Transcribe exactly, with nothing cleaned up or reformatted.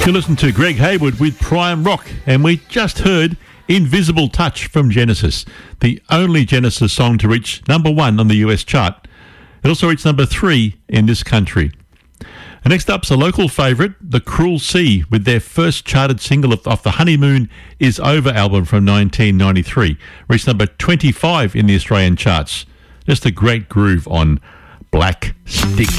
You listen to Greg Hayward with Prime Rock, and we just heard Invisible Touch from Genesis, the only Genesis song to reach number one on the U S chart. It also reached number three in this country. And next up's a local favourite, The Cruel Sea, with their first charted single off the Honeymoon Is Over album from nineteen ninety-three. Reached number twenty-five in the Australian charts. Just a great groove on Black Stick.